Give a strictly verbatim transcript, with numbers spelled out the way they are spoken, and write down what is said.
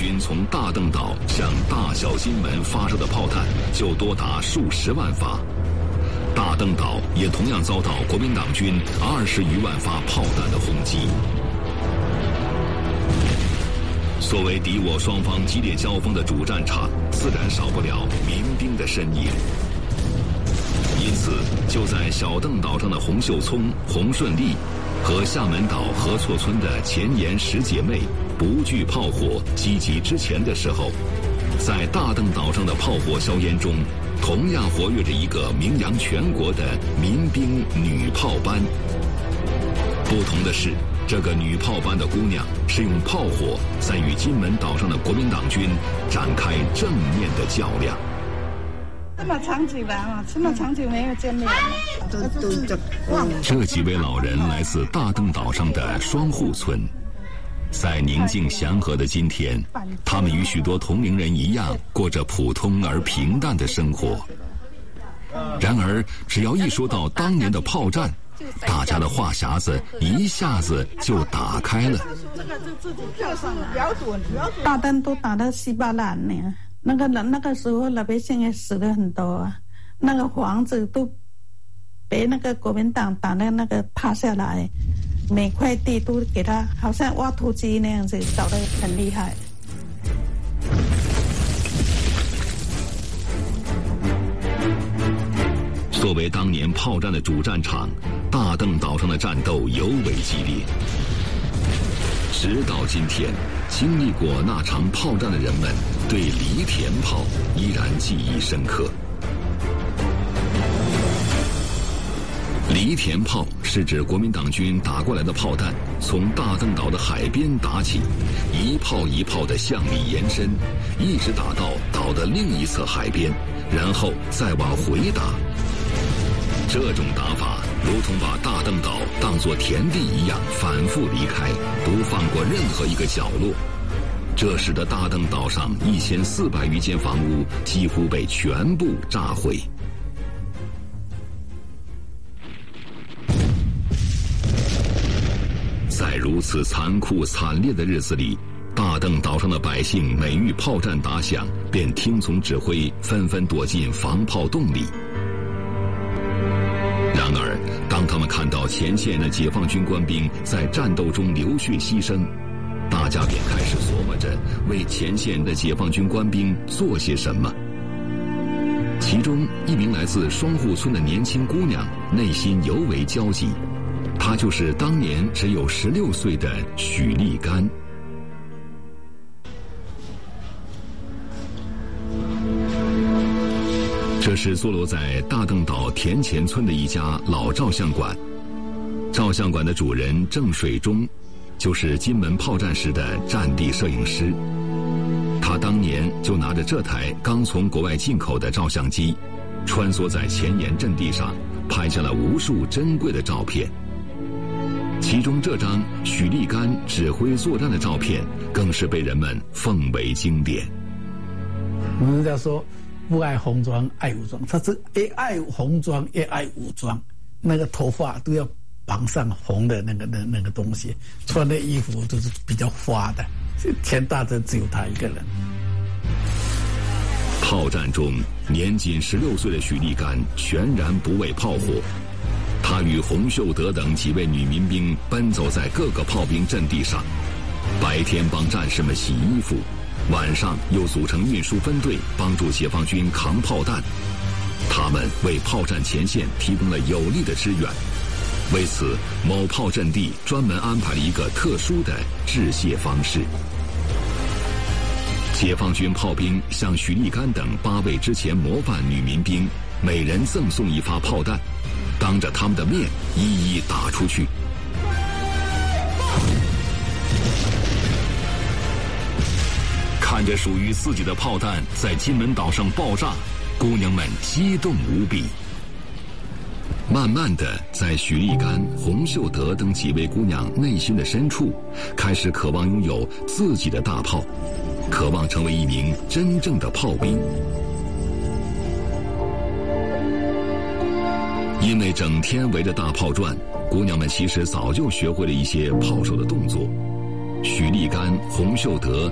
军从大邓岛向大小金门发射的炮弹就多达数十万发，大邓岛也同样遭到国民党军二十余万发炮弹的轰击。作为敌我双方激烈交锋的主战场，自然少不了民兵的身影。因此，就在小邓岛上的洪秀聪、洪顺利和厦门岛河厝村的前沿十姐妹不惧炮火、积极之前的时候，在大邓岛上的炮火硝烟中，同样活跃着一个名扬全国的民兵女炮班。不同的是，这个女炮班的姑娘是用炮火在与金门岛上的国民党军展开正面的较量。 这么长久了啊，这么长久没有见面了，都都都忘了。 这几位老人来自大邓岛上的双户村，在宁静祥和的今天，他们与许多同龄人一样，过着普通而平淡的生活。然而，只要一说到当年的炮战，大家的话匣子一下子就打开了。 大灯都打到稀巴烂呢，那个人那个时候老百姓也死了很多啊，那个房子都被那个国民党打的那个塌下来，每块地都给他好像挖土机那样子搞得很厉害。 作为当年炮战的主战场，大邓岛上的战斗尤为激烈。直到今天，经历过那场炮战的人们对犁田炮依然记忆深刻。犁田炮是指国民党军打过来的炮弹从大邓岛的海边打起，一炮一炮地向里延伸，一直打到岛的另一侧海边，然后再往回打。这种打法如同把大邓岛当作田地一样反复离开，不放过任何一个角落。这使得大邓岛上一千四百余间房屋几乎被全部炸毁。在如此残酷惨烈的日子里，大邓岛上的百姓每遇炮战打响，便听从指挥，纷纷躲进防炮洞里。然而，当他们看到前线的解放军官兵在战斗中流血牺牲，大家便开始琢磨着为前线的解放军官兵做些什么。其中一名来自双户村的年轻姑娘内心尤为焦急，她就是当年只有十六岁的许立干。这是坐落在大邓岛田前村的一家老照相馆，照相馆的主人郑水忠，就是金门炮战时的战地摄影师。他当年就拿着这台刚从国外进口的照相机，穿梭在前沿阵地上，拍下了无数珍贵的照片。其中这张许立干指挥作战的照片，更是被人们奉为经典。 我们在说不爱红装爱武装，他是也爱红装也爱武装，那个头发都要绑上红的那个那那个东西，穿的衣服都是比较花的。全大镇只有他一个人。 炮战中，年仅十六岁的许立干全然不畏炮火，他与洪秀德等几位女民兵奔走在各个炮兵阵地上，白天帮战士们洗衣服，晚上又组成运输分队，帮助解放军扛炮弹。他们为炮战前线提供了有力的支援。为此，某炮阵地专门安排了一个特殊的致谢方式。解放军炮兵向许立干等八位之前模范女民兵每人赠送一发炮弹，当着他们的面一一打出去。看着属于自己的炮弹在金门岛上爆炸，姑娘们激动无比。慢慢的，在许立干、洪秀德等几位姑娘内心的深处，开始渴望拥有自己的大炮，渴望成为一名真正的炮兵。因为整天围着大炮转，姑娘们其实早就学会了一些炮手的动作。许立干、洪秀德